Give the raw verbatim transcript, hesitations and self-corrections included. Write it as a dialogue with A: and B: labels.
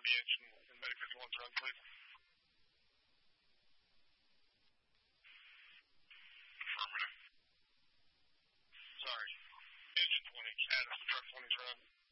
A: the engine and Medic fifty-one's run, please? Affirmative. Sorry. Engine twenty, Adams, truck twenty's run.